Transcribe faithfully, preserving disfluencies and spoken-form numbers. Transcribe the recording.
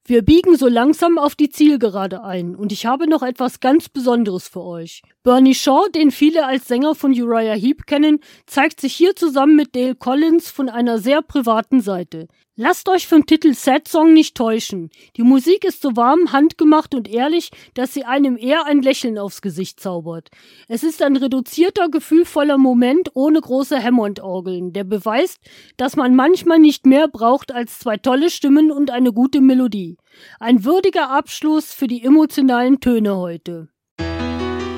Wir biegen so langsam auf die Zielgerade ein und ich habe noch etwas ganz Besonderes für euch. Bernie Shaw, den viele als Sänger von Uriah Heep kennen, zeigt sich hier zusammen mit Dale Collins von einer sehr privaten Seite. Lasst euch vom Titel Sad Song nicht täuschen. Die Musik ist so warm, handgemacht und ehrlich, dass sie einem eher ein Lächeln aufs Gesicht zaubert. Es ist ein reduzierter, gefühlvoller Moment ohne große Hammond-Orgeln, der beweist, dass man manchmal nicht mehr braucht als zwei tolle Stimmen und eine gute Melodie. Ein würdiger Abschluss für die emotionalen Töne heute.